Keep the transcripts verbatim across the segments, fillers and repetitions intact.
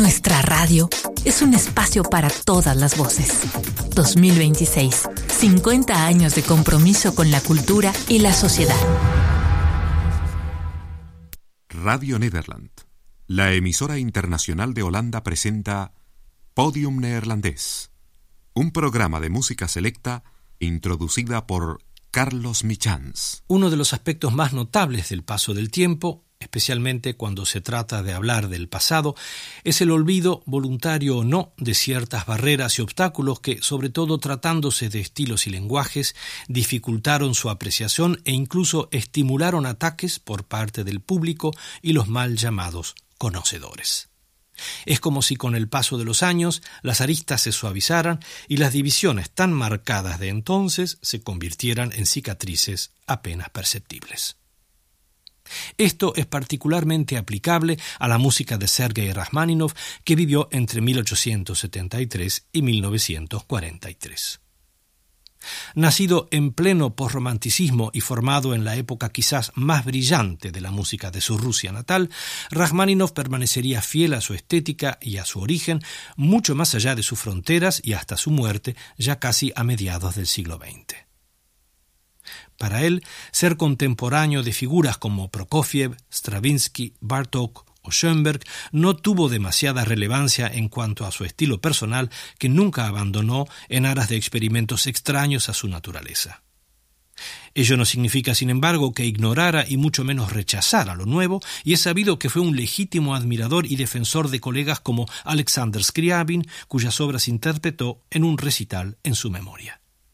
Nuestra radio es un espacio para todas las voces. dos mil veintiséis, cincuenta años de compromiso con la cultura y la sociedad. Radio Nederland, la emisora internacional de Holanda, presenta Podium Neerlandés, un programa de música selecta introducida por Carlos Michans. Uno de los aspectos más notables del paso del tiempo, especialmente cuando se trata de hablar del pasado, es el olvido, voluntario o no, de ciertas barreras y obstáculos que, sobre todo tratándose de estilos y lenguajes, dificultaron su apreciación e incluso estimularon ataques por parte del público y los mal llamados conocedores. Es como si con el paso de los años las aristas se suavizaran y las divisiones tan marcadas de entonces se convirtieran en cicatrices apenas perceptibles. Esto es particularmente aplicable a la música de Sergei Rajmáninov, que vivió entre mil ochocientos setenta y tres y mil novecientos cuarenta y tres. Nacido en pleno posromanticismo y formado en la época quizás más brillante de la música de su Rusia natal, Rajmáninov permanecería fiel a su estética y a su origen mucho más allá de sus fronteras y hasta su muerte, ya casi a mediados del siglo veinte. Para él, ser contemporáneo de figuras como Prokofiev, Stravinsky, Bartók o Schoenberg no tuvo demasiada relevancia en cuanto a su estilo personal, que nunca abandonó en aras de experimentos extraños a su naturaleza. Ello no significa, sin embargo, que ignorara y mucho menos rechazara lo nuevo, y es sabido que fue un legítimo admirador y defensor de colegas como Alexander Scriabin, cuyas obras interpretó en un recital en su memoria.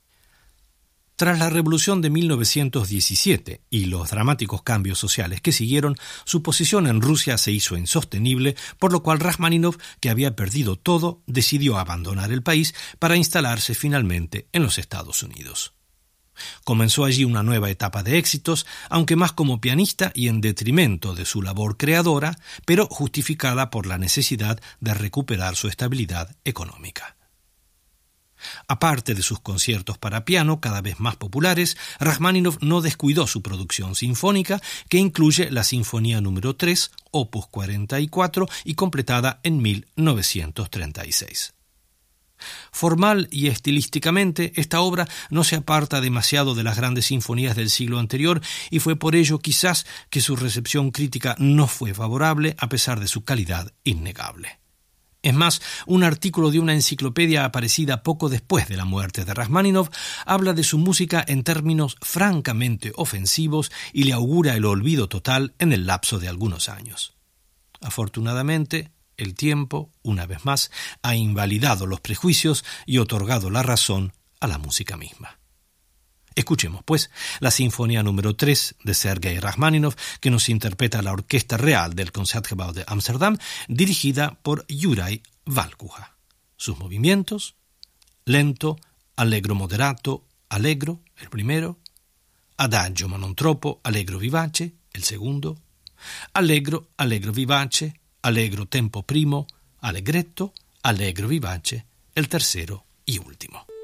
Tras la Revolución de mil novecientos diecisiete y los dramáticos cambios sociales que siguieron, su posición en Rusia se hizo insostenible, por lo cual Rajmáninov, que había perdido todo, decidió abandonar el país para instalarse finalmente en los Estados Unidos. Comenzó allí una nueva etapa de éxitos, aunque más como pianista y en detrimento de su labor creadora, pero justificada por la necesidad de recuperar su estabilidad económica. Aparte de sus conciertos para piano, cada vez más populares, Rajmáninov no descuidó su producción sinfónica, que incluye la Sinfonía número tres, opus cuarenta y cuatro, y completada en mil novecientos treinta y seis. Formal y estilísticamente, esta obra no se aparta demasiado de las grandes sinfonías del siglo anterior, y fue por ello quizás que su recepción crítica no fue favorable a pesar de su calidad innegable. Es más, un artículo de una enciclopedia aparecida poco después de la muerte de Rajmáninov habla de su música en términos francamente ofensivos y le augura el olvido total en el lapso de algunos años. Afortunadamente, el tiempo, una vez más, ha invalidado los prejuicios y otorgado la razón a la música misma. Escuchemos, pues, la Sinfonía número tres de Sergei Rajmáninov, que nos interpreta la Orquesta Real del Concertgebouw de Ámsterdam, dirigida por Juraj Valkuje. Sus movimientos: lento, allegro moderato, allegro, el primero; adagio ma non troppo, allegro vivace, el segundo; allegro, allegro vivace, allegro tempo primo, allegretto, allegro vivace, el tercero y último.